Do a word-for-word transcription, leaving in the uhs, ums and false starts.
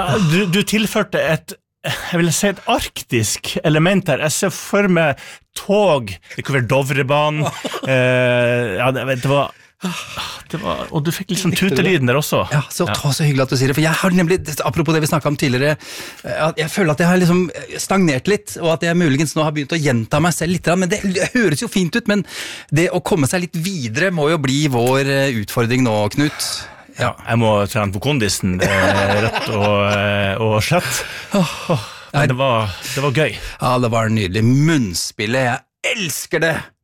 du, du tilførte et, jeg vil si et arktisk element her. Jeg ser for meg tog, det kunne være Dovrebanen, eh, ja, det, det var... Det var, og du fikk litt sånn tutelyden der også. Ja, så, ja. så hyggelig at du sier det, for jeg har nemlig, apropos det vi snakket om tidligere, jeg føler at jeg har liksom stagnert litt, og at jeg muligens nå har begynt å gjenta meg selv litt, men det høres jo fint ut, men det å komme seg litt videre må jo bli vår utfordring nå, Knut. Ja, jeg må trene på kondisen, rett og, og slett. Oh, det, var, det var gøy. Ja, det var nydelig. Munnspillet, jeg elsker det!